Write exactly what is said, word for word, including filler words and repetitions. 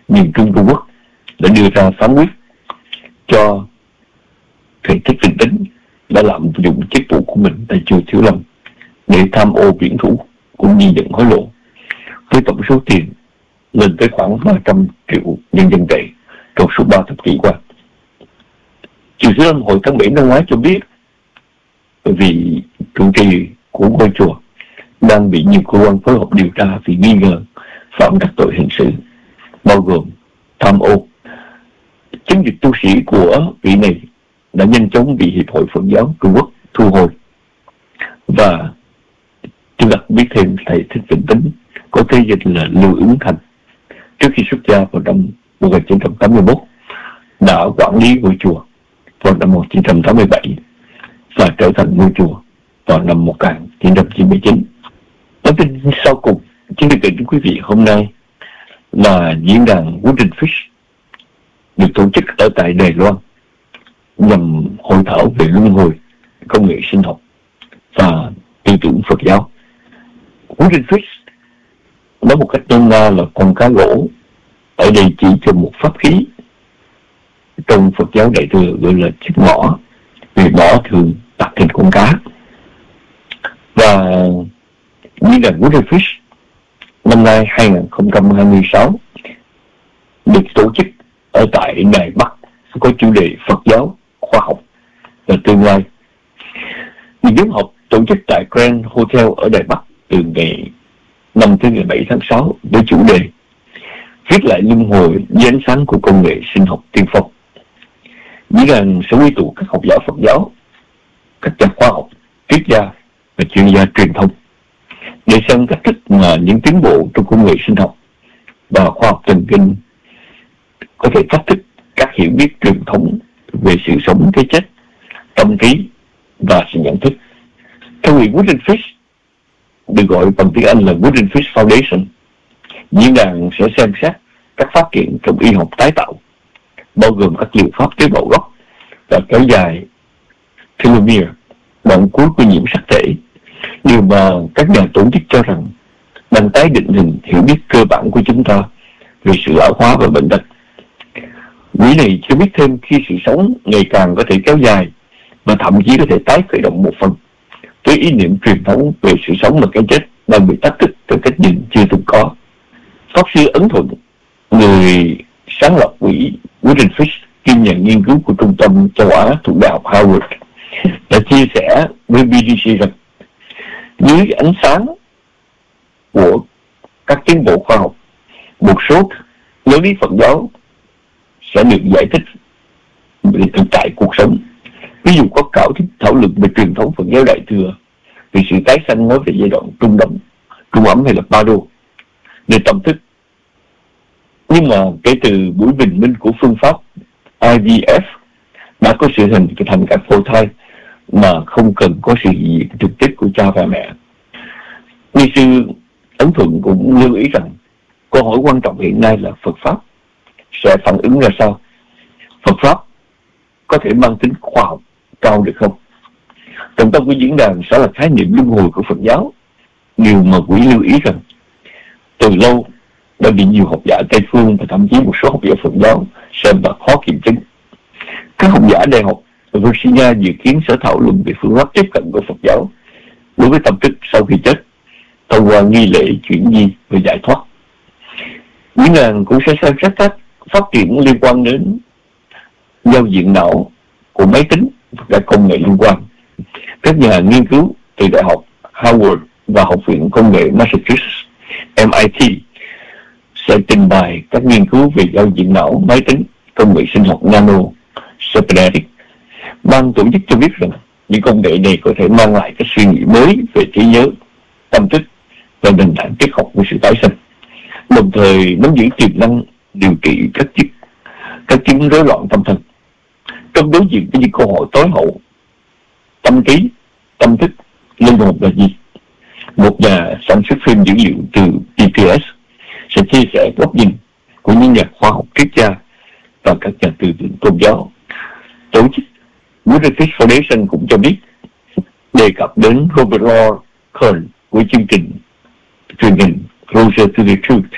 miền Trung Trung Quốc đã đưa ra phán quyết cho thầy Thích Bình Tính đã lạm dụng chức vụ của mình tại chùa Thiếu Lâm để tham ô biển thủ cũng như nhận hối lộ với tổng số tiền lên tới khoảng ba trăm triệu nhân dân tệ trong suốt ba thập kỷ qua. Chùa Thiếu Lâm hồi tháng bảy năm ngoái cho biết vì trụ trì của ngôi chùa đang bị nhiều cơ quan phối hợp điều tra vì nghi ngờ phạm các tội hình sự bao gồm tham ô. Chiến dịch tu sĩ của vị này đã nhanh chóng bị Hiệp hội Phật giáo Trung Quốc thu hồi, và tôi đặc biết thêm thầy Thích Bình Tính có tên dịch là Lưu Ứng Thành trước khi xuất gia vào năm một nghìn chín trăm tám mươi mốt đã quản lý ngôi chùa vào năm một nghìn chín trăm tám mươi bảy và trở thành ngôi chùa vào năm một nghìn chín trăm chín mươi chín. Bản tin sau cùng xin được gửi đến quý vị hôm nay là diễn đàn Wooden Fish được tổ chức ở tại Đài Loan nhằm hội thảo về luân hồi, công nghệ sinh học và tư tưởng Phật giáo. Wooden Fish nói một cách nôm na là con cá gỗ, ở đây chỉ cho một pháp khí trong Phật giáo Đại thừa gọi là chiếc mỏ, vì mỏ thường đặt thành con cá. Và diễn đàn Wooden Fish năm nay hai không hai sáu được tổ chức ở tại Đài Bắc, có chủ đề Phật giáo, khoa học và tương lai. Nhóm họp tổ chức tại Grand Hotel ở Đài Bắc từ ngày năm tới ngày bảy tháng sáu với chủ đề viết lại luân hồi với ánh sáng của công nghệ sinh học tiên phong. Diễn đàn sẽ quy tụ các học giả Phật giáo, các nhà khoa học, triết gia và chuyên gia truyền thông để xem cách thức mà những tiến bộ trong công nghệ sinh học và khoa học thần kinh có thể thách thức các hiểu biết truyền thống về sự sống, cái chết, tâm trí và sự nhận thức. Theo nghị Wooden Fish, được gọi bằng tiếng Anh là Wooden Fish Foundation, diễn đàn sẽ xem xét các phát triển trong y học tái tạo, bao gồm các liệu pháp tế bào gốc và kéo dài telomere, đoạn cuối của nhiễm sắc thể, điều mà các nhà tổ chức cho rằng đang tái định hình hiểu biết cơ bản của chúng ta về sự lão hóa và bệnh tật. Quỹ này cho biết thêm khi sự sống ngày càng có thể kéo dài và thậm chí có thể tái khởi động một phần, với ý niệm truyền thống về sự sống và cái chết đang bị thách thức theo cách nhìn chưa từng có. Pháp sư Ấn Thuận, người sáng lập quỹ Wooden Fish, kiêm nhà nghiên cứu của Trung tâm Châu Á thuộc Đại học Harvard, đã chia sẻ với bê đê xê rằng dưới ánh sáng của các tiến bộ khoa học, một số giáo lý Phật giáo sẽ được giải thích về thực tại cuộc sống. Ví dụ có khảo thuyết thảo luận về truyền thống Phật giáo Đại thừa, về sự tái sanh nói về giai đoạn trung đông, trung ấm hay là ba đô để tâm thức. Nhưng mà kể từ buổi bình minh của phương pháp I V F đã có sự hình thành các phôi thai mà không cần có sự gì trực tiếp của cha và mẹ. Ni sư Ấn Thuận cũng lưu ý rằng câu hỏi quan trọng hiện nay là Phật Pháp sẽ phản ứng ra sao? Phật Pháp có thể mang tính khoa học cao được không? Trọng tâm của diễn đàn sẽ là khái niệm luân hồi của Phật giáo, điều mà quỹ lưu ý rằng từ lâu đã bị nhiều học giả Tây phương và thậm chí một số học giả Phật giáo xem là khó kiểm chứng. Các học giả đại học Virginia dự kiến sẽ thảo luận về phương pháp tiếp cận của Phật giáo đối với tâm thức sau khi chết thông qua nghi lễ chuyển di và giải thoát. Diễn đàn cũng sẽ xem xét các phát triển liên quan đến giao diện não của máy tính và các công nghệ liên quan. Các nhà nghiên cứu từ Đại học Harvard và Học viện Công nghệ Massachusetts M I T sẽ trình bày các nghiên cứu về giao diện não, máy tính, công nghệ sinh học nano, cybernetic. Ban tổ chức cho biết rằng những công nghệ này có thể mang lại các suy nghĩ mới về trí nhớ, tâm thức và nền tảng triết học của sự tái sinh, đồng thời nắm giữ tiềm năng điều trị các chứng các chứng rối loạn tâm thần. Trong đối diện với những câu hỏi tối hậu, tâm trí, tâm thức, linh hồn là gì? Một nhà sản xuất phim dữ liệu từ P P S sẽ chia sẻ góc nhìn của những nhà khoa học triết gia và các nhà tư tưởng tôn giáo. Tổ chức Wooden Fish Foundation cũng cho biết đề cập đến Robert Law Kern của chương trình truyền hình Closer to the Truth